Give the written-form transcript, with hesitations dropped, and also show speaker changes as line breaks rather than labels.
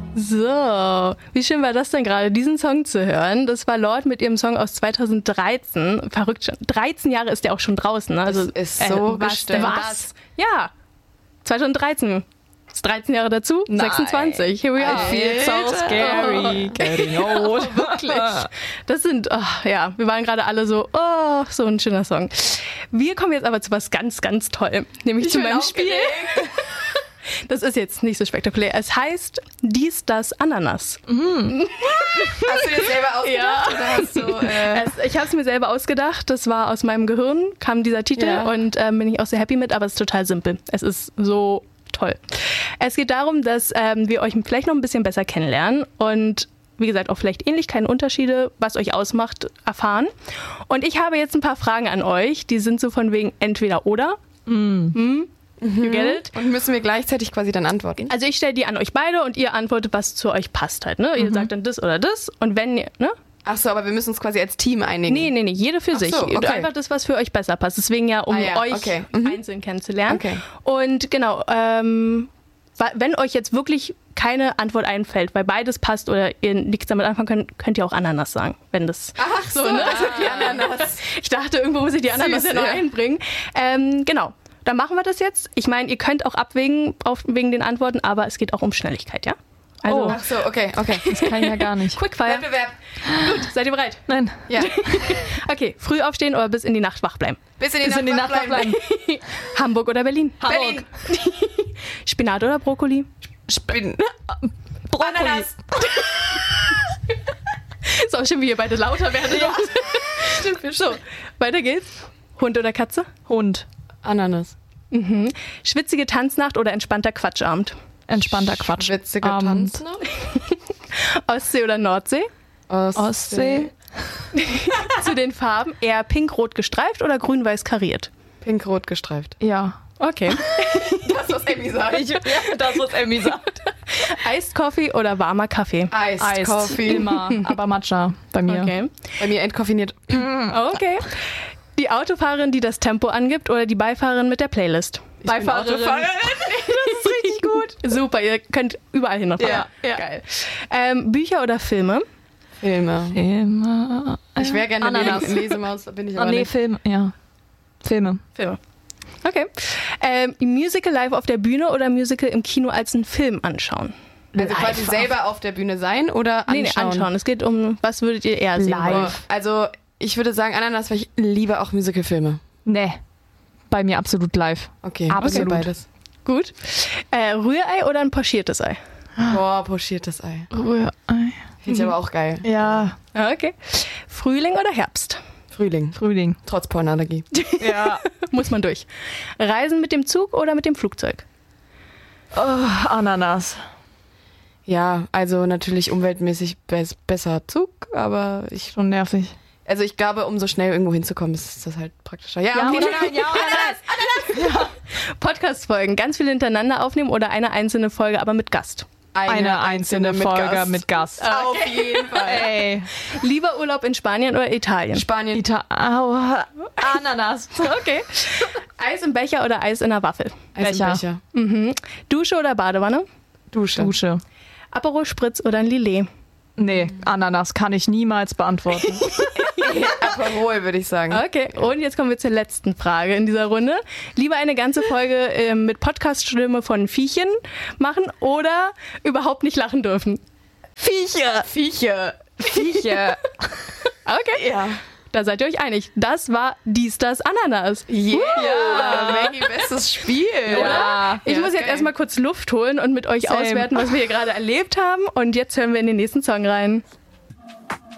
So, wie schön war das denn gerade, diesen Song zu hören? Das war Lorde mit ihrem Song aus 2013. Verrückt schon. 13 Jahre ist der auch schon draußen. Ne? Also,
das ist so bestimmt.
Was? Ja, 2013. Ist 13 Jahre dazu? Nein. 26. Here we are.
I feel so scary, getting old.
Oh, wirklich. Das sind, ja, wir waren gerade alle so, so ein schöner Song. Wir kommen jetzt aber zu was ganz, ganz Tollem. Nämlich zu meinem Spiel. Das ist jetzt nicht so spektakulär. Es heißt Dies, das, Ananas.
Mhm. Hast du dir selber ausgedacht?
Ja.
Oder hast du,
ich habe es mir selber ausgedacht. Das war aus meinem Gehirn, kam dieser Titel und bin ich auch sehr happy mit, aber es ist total simpel. Es ist so toll. Es geht darum, dass wir euch vielleicht noch ein bisschen besser kennenlernen und wie gesagt auch vielleicht Ähnlichkeiten, Unterschiede, was euch ausmacht, erfahren. Und ich habe jetzt ein paar Fragen an euch, die sind so von wegen entweder oder. You get it?
Und müssen wir gleichzeitig quasi dann antworten?
Also ich stelle die an euch beide und ihr antwortet, was zu euch passt halt. Ne? Ihr sagt dann das oder das und wenn ihr, ne?
Ach so, aber wir müssen uns quasi als Team einigen.
Nee, jede für sich.
So, okay.
Einfach das, was für euch besser passt. Deswegen ja, um euch einzeln kennenzulernen.
Okay.
Und genau, wenn euch jetzt wirklich keine Antwort einfällt, weil beides passt oder ihr nichts damit anfangen könnt ihr auch Ananas sagen. Wenn das
Ach so, ne? Also die Ananas.
Ich dachte, irgendwo muss ich die Ananas ja noch einbringen. Genau. Dann machen wir das jetzt. Ich meine, ihr könnt auch abwägen wegen den Antworten, aber es geht auch um Schnelligkeit, ja? Also,
ach so, okay.
Das kann ich ja gar nicht.
Quickfire.
Wettbewerb.
Gut, seid ihr bereit?
Nein.
Ja.
Okay, früh aufstehen oder bis in die Nacht wach bleiben?
Bis in die Nacht wach bleiben.
Hamburg oder Berlin?
Berlin.
Spinat oder Brokkoli?
Brokkoli.
Ananas. Ist auch schön, wie ihr beide lauter werdet.
Ja. Stimmt.
So, weiter geht's. Hund oder Katze?
Hund.
Ananas.
Schwitzige Tanznacht oder entspannter Quatschabend?
Entspannter Quatsch.
Schwitzige Tanznacht.
Ostsee oder Nordsee?
Ostsee.
Zu den Farben eher pink-rot gestreift oder grün-weiß kariert?
Pink-rot gestreift.
Ja.
Okay.
Das, was Emmy sagt.
Das, was Emmy sagt.
Iced Coffee oder warmer Kaffee?
Iced Coffee.
Immer. Aber Matcha bei mir.
Okay.
Bei mir entkoffiniert.
Okay. Die Autofahrerin, die das Tempo angibt oder die Beifahrerin mit der Playlist?
Beifahrerin.
Das ist richtig gut. Super, ihr könnt überall hin noch fahren.
Ja.
Geil. Bücher oder Filme?
Filme.
Filme.
Ich wäre gerne
Ananas.
Lesemaus, bin ich aber
Nee,
nicht.
Filme. Ja. Filme.
Okay. Musical live auf der Bühne oder Musical im Kino als einen Film anschauen?
Also quasi selber auf der Bühne sein oder anschauen?
Nee, anschauen. Es geht um, was würdet ihr eher sehen?
Live.
Also ich würde sagen Ananas, weil ich liebe auch Musicalfilme.
Nee. Bei mir absolut live.
Okay,
Absolut.
Okay, beides.
Gut. Rührei oder ein pochiertes Ei?
Boah, pochiertes Ei.
Rührei.
Finde ich aber auch geil.
Ja.
Okay. Frühling oder Herbst?
Frühling. Trotz Pollenallergie.
Ja.
Muss man durch. Reisen mit dem Zug oder mit dem Flugzeug?
Ananas.
Ja, also natürlich umweltmäßig besser Zug, aber
Schon nervig.
also ich glaube, um so schnell irgendwo hinzukommen, ist das halt praktischer. Ja, okay.
oder nein? Ja oder nein?
Podcast-Folgen, ganz viele hintereinander aufnehmen oder eine einzelne Folge, aber mit Gast?
Eine einzelne Folge mit Gast.
Auf jeden Fall.
Ey.
Lieber Urlaub in Spanien oder Italien?
Spanien.
Ananas.
Okay. Eis im Becher oder Eis in der Waffel?
Becher.
Dusche oder Badewanne?
Dusche.
Aperol Spritz oder ein Lillet?
Nee, Ananas kann ich niemals beantworten.
Aperol, würde ich sagen.
Okay, und jetzt kommen wir zur letzten Frage in dieser Runde. Lieber eine ganze Folge mit Podcast-Stimme von Viechchen machen oder überhaupt nicht lachen dürfen?
Viecher.
Okay,
Ja.
da seid ihr euch einig. Das war Dies, das, Ananas.
Yeah. Maggie, bestes Spiel.
Ja.
Ich muss jetzt
geil.
erstmal kurz Luft holen und mit euch
Same.
auswerten, was wir hier gerade erlebt haben. Und jetzt hören wir in den nächsten Song rein.